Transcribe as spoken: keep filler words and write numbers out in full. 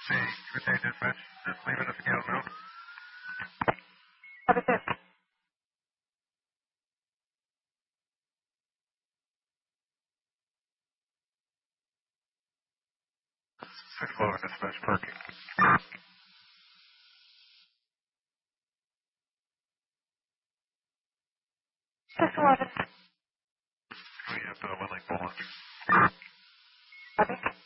Hey, retain dispatch. Just leaving a scout note. Copy, sir. Six eleven dispatch parking. six eleven. We have uh, one lane bullet. Copy.